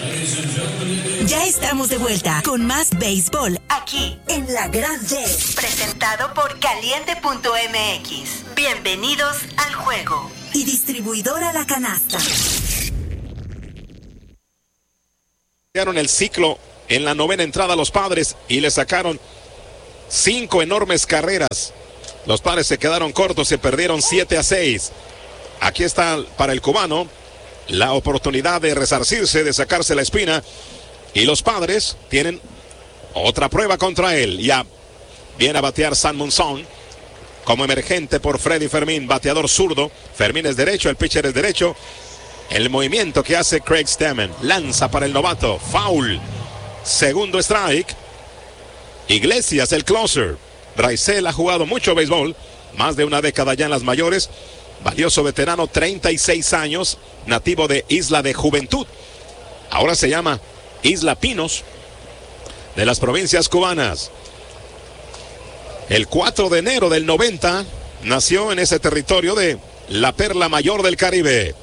Ya estamos de vuelta con más béisbol aquí en La Grande, presentado por Caliente.mx. Bienvenidos al juego. Y distribuidora La Canasta. Llegaron el ciclo en la novena entrada los Padres y le sacaron 5 enormes carreras. Los Padres se quedaron cortos, se perdieron 7-6. Aquí está para el cubano la oportunidad de resarcirse, de sacarse la espina. Y los Padres tienen otra prueba contra él. Ya viene a batear San Monzón como emergente por Freddy Fermín, bateador zurdo. Fermín es derecho, el pitcher es derecho. El movimiento que hace Craig Stammen, lanza para el novato, foul, segundo strike. Iglesias, el closer. Raisel ha jugado mucho béisbol, más de una década ya en las mayores. Valioso veterano, 36 años, nativo de Isla de Juventud. Ahora se llama Isla Pinos, de las provincias cubanas. El 4 de enero del 90 nació en ese territorio de la perla mayor del Caribe.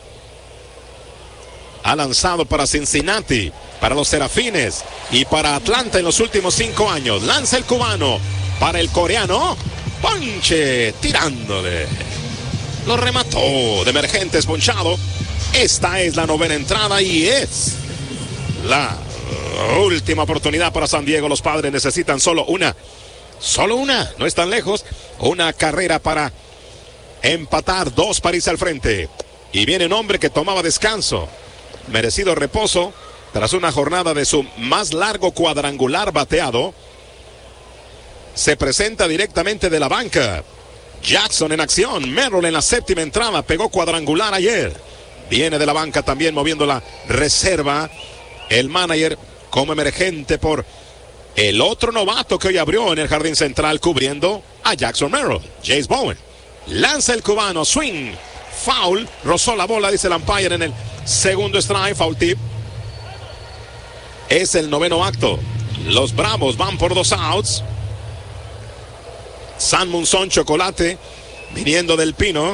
Ha lanzado para Cincinnati, para los Serafines y para Atlanta en los últimos 5 años. Lanza el cubano para el coreano. Ponche, tirándole. Lo remató de emergente, esponchado. Esta es la novena entrada y es la última oportunidad para San Diego. Los Padres necesitan solo una, no están lejos. Una carrera para empatar, 2 para irse al frente. Y viene un hombre que tomaba descanso, merecido reposo tras una jornada de su más largo cuadrangular bateado. Se presenta directamente de la banca. Jackson en acción. Merrill en la séptima entrada, pegó cuadrangular ayer. Viene de la banca también moviendo la reserva el manager como emergente por el otro novato que hoy abrió en el jardín central cubriendo a Jackson Merrill, Jace Bowen. Lanza el cubano, swing, foul, rozó la bola, dice el umpire en el segundo strike, foul tip. Es el noveno acto. Los Bravos van por 2 outs. San Monzón Chocolate, viniendo del Pino.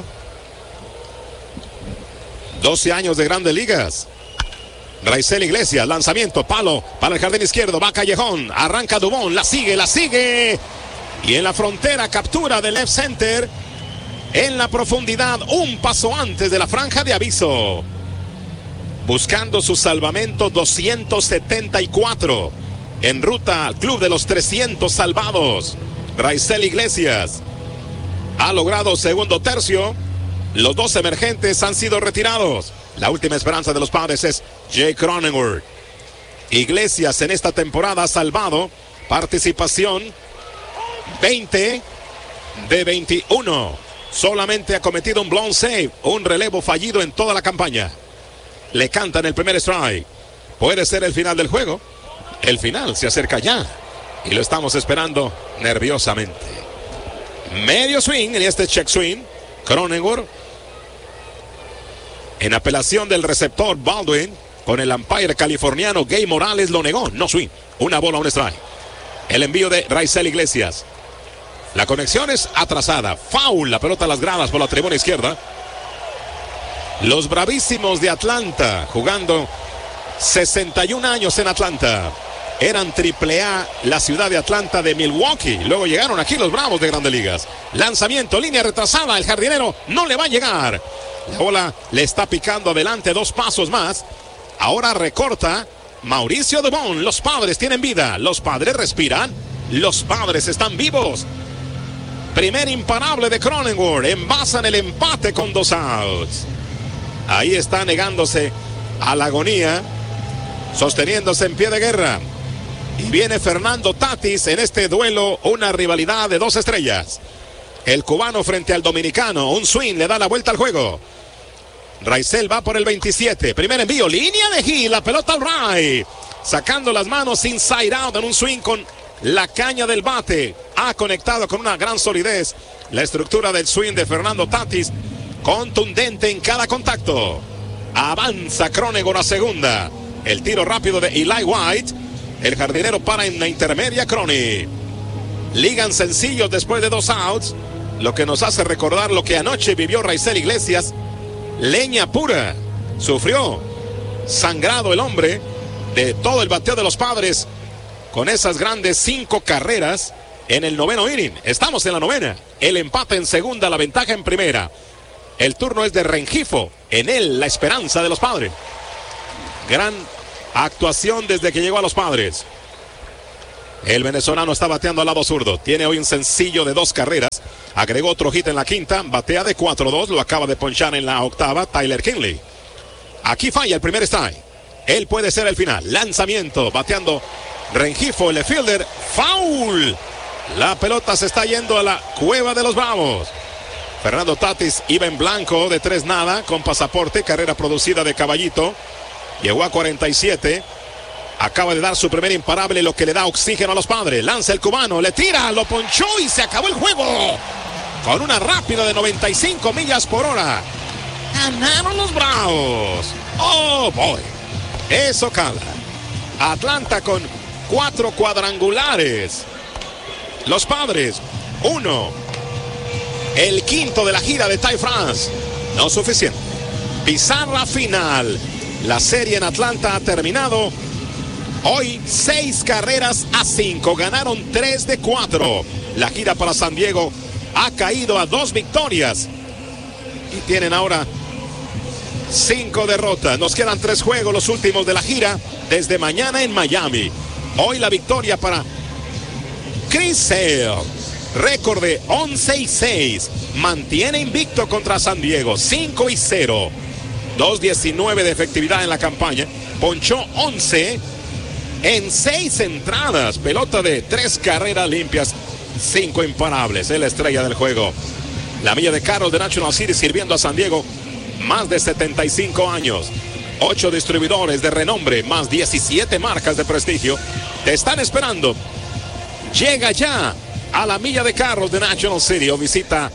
12 años de Grandes Ligas. Raisel Iglesias, lanzamiento, palo para el jardín izquierdo, va Callejón, arranca Dubón, la sigue. Y en la frontera, captura del left center. En la profundidad, un paso antes de la franja de aviso. Buscando su salvamento 274. En ruta al club de los 300 salvados. Raisel Iglesias ha logrado segundo tercio. Los 2 emergentes han sido retirados. La última esperanza de los Padres es Jay Cronenworth. Iglesias en esta temporada ha salvado. Participación 20 de 21. Solamente ha cometido un blown save, un relevo fallido en toda la campaña. Le cantan el primer strike. Puede ser el final del juego. El final se acerca ya y lo estamos esperando nerviosamente. Medio swing en este check swing. Cronenworth, en apelación del receptor Baldwin, con el umpire californiano Gay Morales, lo negó. No swing, una bola, un strike. El envío de Raisel Iglesias. La conexión es atrasada. Foul, la pelota a las gradas por la tribuna izquierda. Los Bravísimos de Atlanta, jugando 61 años en Atlanta. Eran AAA la ciudad de Atlanta de Milwaukee. Luego llegaron aquí los Bravos de Grandes Ligas. Lanzamiento, línea retrasada. El jardinero no le va a llegar. La bola le está picando adelante 2 pasos más. Ahora recorta Mauricio Dubón. Los Padres tienen vida. Los Padres respiran. Los Padres están vivos. Primer imparable de Cronenworth. Envasan el empate con 2 outs. Ahí está negándose a la agonía, sosteniéndose en pie de guerra. Y viene Fernando Tatis en este duelo, una rivalidad de 2 estrellas. El cubano frente al dominicano, un swing, le da la vuelta al juego. Raisel va por el 27, primer envío, línea de Gil, la pelota al right. Sacando las manos inside out en un swing con la caña del bate. Ha conectado con una gran solidez la estructura del swing de Fernando Tatis. Contundente en cada contacto. Avanza Cronenworth a segunda. El tiro rápido de Eli White. El jardinero para en la intermedia. Crony. Ligan sencillos después de 2 outs. Lo que nos hace recordar lo que anoche vivió Raisel Iglesias. Leña pura. Sufrió. Sangrado el hombre. de todo el bateo de los Padres con esas grandes 5 carreras en el noveno inning. Estamos en la novena. El empate en segunda, la ventaja en primera. El turno es de Rengifo. En él, la esperanza de los Padres. Gran actuación desde que llegó a los Padres. El venezolano está bateando al lado zurdo. Tiene hoy un sencillo de 2 carreras. Agregó otro hit en la quinta. Batea de 4-2. Lo acaba de ponchar en la octava Tyler Kinley. Aquí falla el primer strike. Él puede ser el final. Lanzamiento. Bateando Rengifo, el fielder. Foul. La pelota se está yendo a la cueva de los Bravos. Fernando Tatis iba en blanco de 3-0 con pasaporte. Carrera producida de Caballito. Llegó a 47. Acaba de dar su primer imparable, lo que le da oxígeno a los Padres. Lanza el cubano, le tira, lo ponchó y se acabó el juego. Con una rápida de 95 millas por hora. Ganaron los Bravos. Oh, boy. Eso cala. Atlanta con 4 cuadrangulares. Los Padres, 1. El quinto de la gira de Ty France. No suficiente. Pizarra final. La serie en Atlanta ha terminado. Hoy 6 carreras a 5. Ganaron 3 de 4. La gira para San Diego ha caído a 2 victorias. Y tienen ahora 5 derrotas. Nos quedan 3 juegos, los últimos de la gira. Desde mañana en Miami. Hoy la victoria para Chris Sale. Récord de 11-6. Mantiene invicto contra San Diego. 5-0. 2.19 de efectividad en la campaña. Ponchó 11 en 6 entradas. Pelota de 3 carreras limpias. 5 imparables. Es la estrella del juego. La milla de carros de National City sirviendo a San Diego más de 75 años. 8 distribuidores de renombre, más 17 marcas de prestigio. Te están esperando. Llega ya a la milla de carros de National City o visita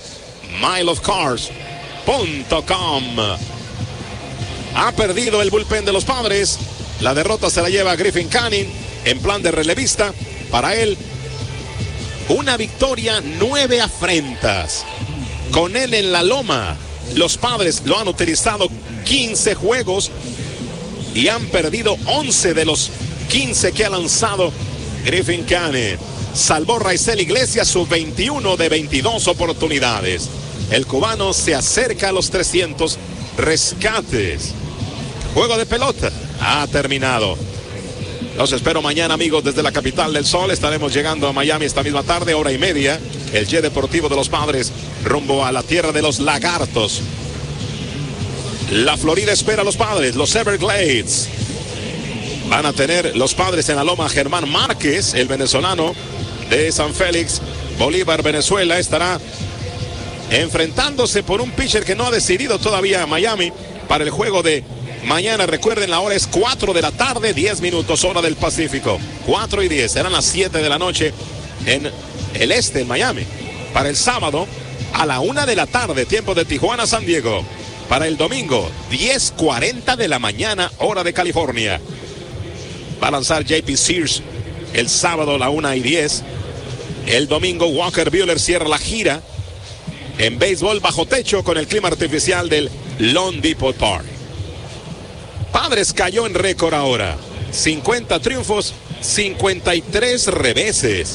mileofcars.com. Ha perdido el bullpen de los Padres. La derrota se la lleva Griffin Canning en plan de relevista. Para él, una victoria, 9 afrentas. Con él en la loma, los Padres lo han utilizado 15 juegos y han perdido 11 de los 15 que ha lanzado Griffin Canning. Salvó Raisel Iglesias su 21 de 22 oportunidades. El cubano se acerca a los 300 rescates. Juego de pelota ha terminado. Los espero mañana, amigos, desde la capital del sol. Estaremos llegando a Miami esta misma tarde, 1:30. El jet deportivo de los Padres rumbo a la tierra de los lagartos. La Florida espera a los Padres, los Everglades. Van a tener los Padres en la loma Germán Márquez, el venezolano de San Félix, Bolívar, Venezuela. Estará enfrentándose por un pitcher que no ha decidido todavía Miami para el juego de mañana. Recuerden, la hora es 4 de la tarde, 10 minutos, hora del Pacífico. 4:10, serán las 7 de la noche en el este, en Miami. Para el sábado, a la 1 de la tarde, tiempo de Tijuana, San Diego. Para el domingo, 10:40 de la mañana, hora de California. Va a lanzar JP Sears el sábado a la 1:10. El domingo, Walker Buehler cierra la gira en béisbol bajo techo con el clima artificial del Lone Depot Park. Padres cayó en récord ahora. 50 triunfos, 53 reveses.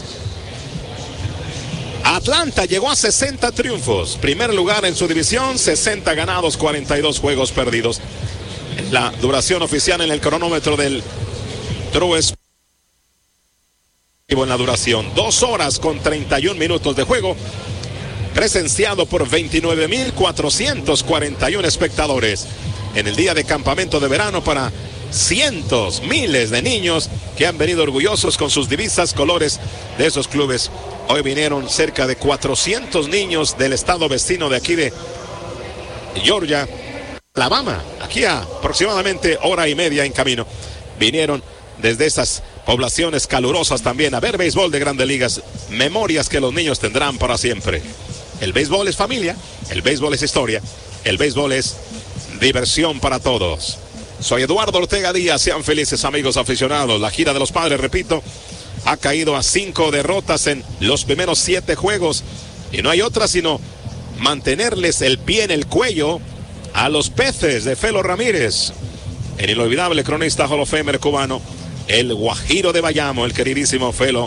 Atlanta llegó a 60 triunfos. Primer lugar en su división, 60 ganados, 42 juegos perdidos. La duración oficial en el cronómetro del True Sport en la duración, 2 horas con 31 minutos de juego, presenciado por 29.441 espectadores en el día de campamento de verano para cientos, miles de niños que han venido orgullosos con sus divisas, colores de esos clubes. Hoy vinieron cerca de 400 niños del estado vecino de aquí de Georgia, Alabama, aquí a aproximadamente 1:30 en camino. Vinieron desde esas poblaciones calurosas también a ver béisbol de Grandes Ligas, memorias que los niños tendrán para siempre. El béisbol es familia, el béisbol es historia, el béisbol es diversión para todos. Soy Eduardo Ortega Díaz, sean felices, amigos aficionados. La gira de los Padres, repito, ha caído a 5 derrotas en los primeros 7 juegos y no hay otra sino mantenerles el pie en el cuello a los Peces de Felo Ramírez, el inolvidable cronista Hall of Famer cubano. el Guajiro de Bayamo, el queridísimo Felo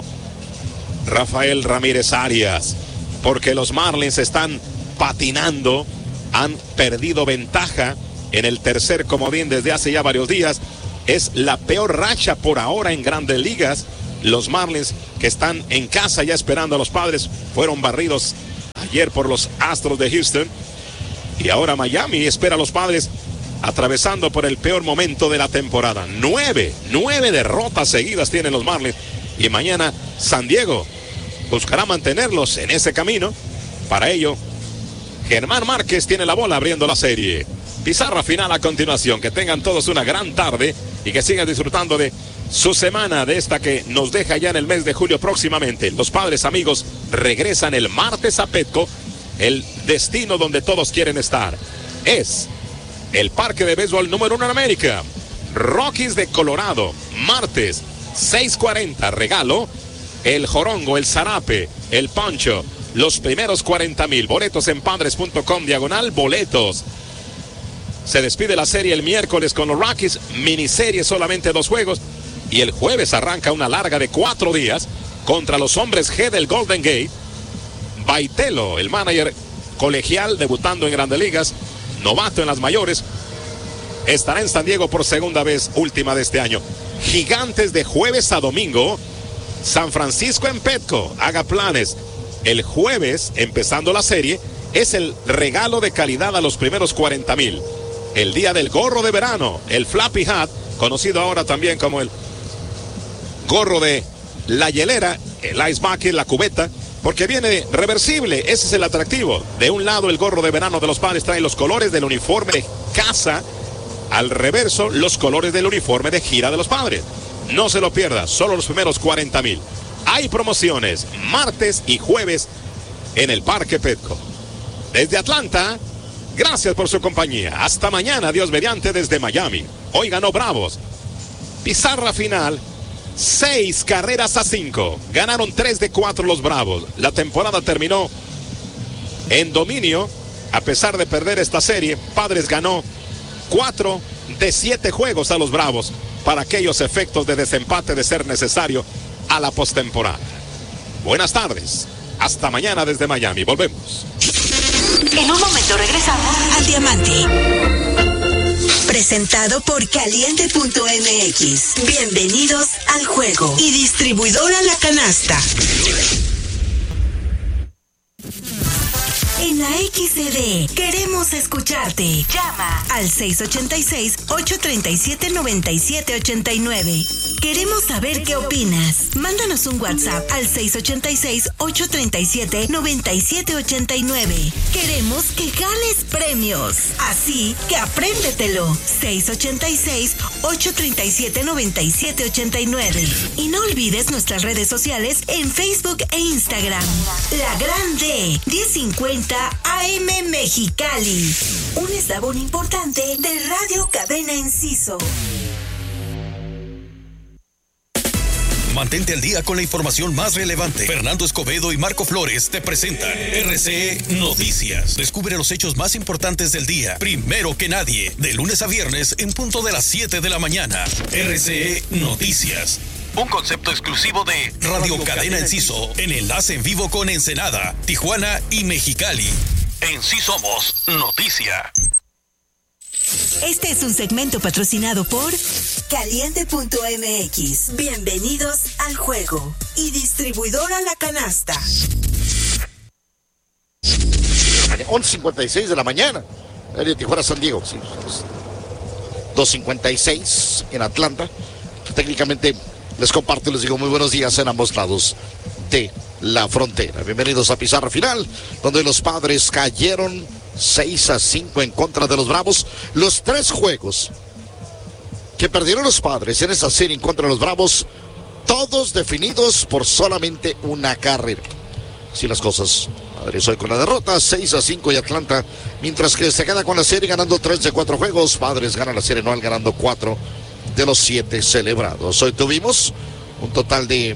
Rafael Ramírez Arias, porque los Marlins están patinando, han perdido ventaja en el tercer comodín desde hace ya varios días. Es la peor racha por ahora en Grandes Ligas. Los Marlins, que están en casa ya esperando a los Padres, fueron barridos ayer por los Astros de Houston, y ahora Miami espera a los Padres atravesando por el peor momento de la temporada. Nueve derrotas seguidas tienen los Marlins, y mañana San Diego buscará mantenerlos en ese camino. Para ello, Germán Márquez tiene la bola abriendo la serie. Pizarra final a continuación. Que tengan todos una gran tarde y que sigan disfrutando de su semana, de esta que nos deja ya en el mes de julio próximamente. Los Padres, amigos, regresan el martes a Petco, el destino donde todos quieren estar. Es el parque de béisbol número 1 en América. Rockies de Colorado, martes 6:40, regalo el jorongo, el zarape, el poncho, los primeros 40,000 boletos en padres.com/boletos. Se despide la serie el miércoles con los Rockies, miniserie solamente 2 juegos, y el jueves arranca una larga de 4 días contra los hombres G del Golden Gate. Baitelo, el manager colegial debutando en Grandes Ligas, novato en las mayores, estará en San Diego por segunda vez, última de este año. Gigantes de jueves a domingo, San Francisco en Petco, haga planes. El jueves, empezando la serie, es el regalo de calidad a los primeros 40,000. El día del gorro de verano, el Flappy Hat, conocido ahora también como el gorro de la hielera, el Ice Bucket, la cubeta, porque viene reversible. Ese es el atractivo. De un lado, el gorro de verano de los Padres trae los colores del uniforme de casa. Al reverso, los colores del uniforme de gira de los Padres. No se lo pierda, solo los primeros 40,000. Hay promociones martes y jueves en el Parque Petco. Desde Atlanta, gracias por su compañía. Hasta mañana, Dios mediante, desde Miami. Hoy ganó Bravos. Pizarra final, 6-5. Ganaron 3 de 4 los Bravos. La temporada terminó en dominio. A pesar de perder esta serie, Padres ganó 4 de 7 juegos a los Bravos, para aquellos efectos de desempate de ser necesario a la postemporada. Buenas tardes. Hasta mañana desde Miami. Volvemos. En un momento regresamos al Diamante. Presentado por Caliente.mx. Bienvenidos al juego. Y distribuidora La Canasta. En la XCD queremos escucharte. Llama al 686-837-9789. Queremos saber qué opinas. Mándanos un WhatsApp al 686-837-9789. Queremos que ganes premios. Así que apréndetelo. 686-837-9789. Y no olvides nuestras redes sociales en Facebook e Instagram. La Grande 1050 AM Mexicali. Un eslabón importante de Radio Cadena Enciso. Mantente al día con la información más relevante. Fernando Escobedo y Marco Flores te presentan RCE Noticias. Descubre los hechos más importantes del día, primero que nadie, de lunes a viernes en punto de las 7 de la mañana. RCE Noticias. Un concepto exclusivo de Radio Cadena Enciso, en enlace en vivo con Ensenada, Tijuana y Mexicali. En sí somos noticia. Este es un segmento patrocinado por Caliente.mx. Bienvenidos al juego. Y distribuidora La Canasta. 11:56 de la mañana. De Tijuana, San Diego. 2:56 en Atlanta. Técnicamente les comparto y les digo muy buenos días en ambos lados de la frontera. Bienvenidos a Pizarra Final, donde los Padres cayeron 6-5 en contra de los Bravos. Los 3 juegos que perdieron los Padres en esa serie en contra de los Bravos, todos definidos por solamente una carrera. Así las cosas. Padres hoy con la derrota, 6-5 y Atlanta, mientras que se queda con la serie ganando 3 de 4 juegos. Padres ganan la serie anual ganando 4 de los 7 celebrados. Hoy tuvimos un total de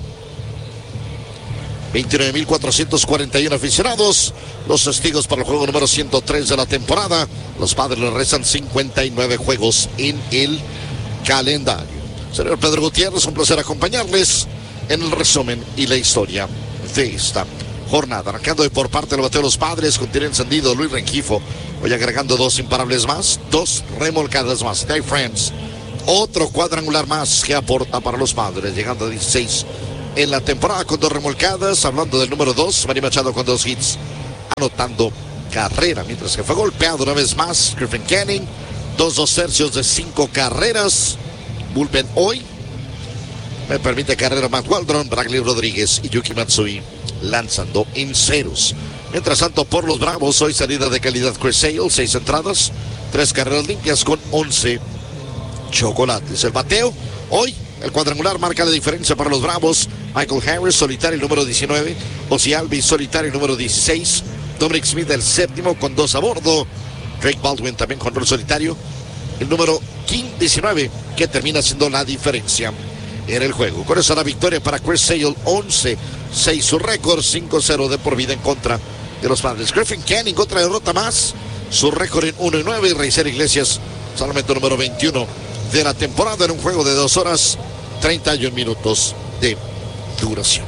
29,441 aficionados, los testigos para el juego número 103 de la temporada. Los Padres le restan 59 juegos en el calendario. Señor Pedro Gutiérrez, un placer acompañarles en el resumen y la historia de esta jornada. Arrancando por parte del bateo de los Padres, con tiro encendido Luis Rengifo. Hoy agregando 2 imparables más, 2 remolcadas más. Dave Friends, otro cuadrangular más que aporta para los Padres, llegando a 16 en la temporada con 2 remolcadas. Hablando del número 2, Manny Machado con 2 hits, anotando carrera, mientras que fue golpeado una vez más Griffin Canning. 2/2 de 5 carreras. Bullpen hoy me permite carrera Matt Waldron, Bradley Rodríguez y Yuki Matsui lanzando en ceros. Mientras tanto, por los Bravos, hoy salida de calidad Chris Sale, 6 entradas, 3 carreras limpias con 11 chocolates. El bateo hoy, el cuadrangular marca la diferencia para los Bravos. Michael Harris, solitario, número 19. Ozzie Albies, solitario, número 16. Dominic Smith, el séptimo, con 2 a bordo. Drake Baldwin también con rol solitario, el número 19, que termina siendo la diferencia en el juego. Con eso la victoria para Chris Sale, 11-6 su récord, 5-0 de por vida en contra de los Padres. Griffin Canning, otra derrota más, su récord en 1-9. Y Reiser Iglesias, solamente número 21 de la temporada, en un juego de 2 horas 31 minutos de duración.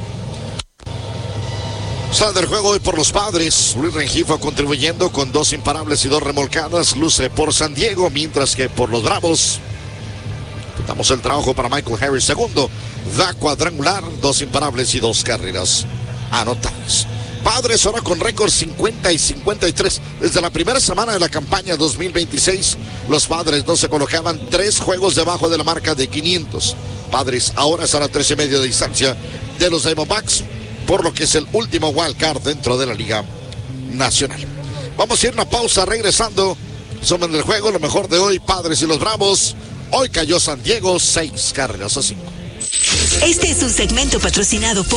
Sale del juego hoy por los Padres. Luis Rengifo contribuyendo con 2 imparables y 2 remolcadas. Luce por San Diego, mientras que por los Bravos damos el trabajo para Michael Harris, segundo. Da cuadrangular, 2 imparables y 2 carreras anotadas. Padres ahora con récord 50 y 53. Desde la primera semana de la campaña 2026, los Padres no se colocaban 3 juegos debajo de la marca de 500. Padres ahora están a 13.5 de distancia de los Diamondbacks, por lo que es el último wild card dentro de la Liga Nacional. Vamos a ir a una pausa, regresando. Somos en el juego, lo mejor de hoy, Padres y los Bravos. Hoy cayó San Diego, 6 carreras a 5. Este es un segmento patrocinado por